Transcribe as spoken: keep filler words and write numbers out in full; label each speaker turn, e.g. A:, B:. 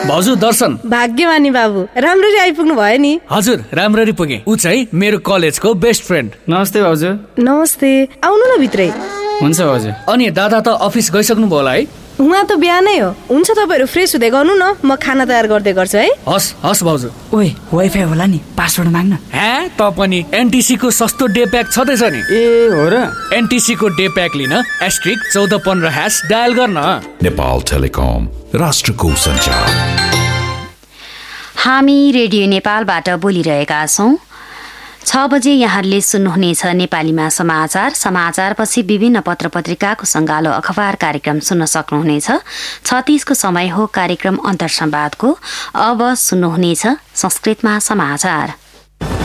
A: भाउजू दर्शन।
B: भाग्यमानी बाबु, राम्ररी आइपुग्नु भयो नि।
A: हजुर राम्ररी पुगे। ऊ चाहिँ मेरो कलेजको बेस्ट फ्रेन्ड।
C: नमस्ते भाउजू।
B: नमस्ते, आउनु न भित्रै।
C: हुन्छ भाउजू।
A: अनि दादा त अफिस गइसक्नु भयो होला है?
B: उहाँ त बिहानै हो। हुन्छ तपाईँहरू फ्रेस हुँदै गर्नु न, म खाना तयार गर्दै गर्छु है।
A: हस् हस् भाउजू।
D: ओए वाइफाई होला नि, पासवर्ड माग्न।
A: हाँ त पनि एनटिसी को सस्तो डे प्याक छँदैछ नि।
C: ए हो र?
A: एनटिसी को डे प्याक लिन एस्ट्रिक चौध पन्ध्र ह्यास डायल गर्न।
E: नेपाल टेलिकम, राष्ट्रको सञ्चार।
F: हामी रेडियो नेपालबाट बोलिरहेका छौँ। छ बजे यहाँहरूले सुन्नुहुनेछ नेपालीमा समाचार। समाचारपछि विभिन्न पत्र पत्रिकाको सङ्गालो अखबार कार्यक्रम सुन्न सक्नुहुनेछ। छत्तीसको समय हो कार्यक्रम अन्तर्संवादको। अब सुन्नुहुनेछ संस्कृतमा समाचार।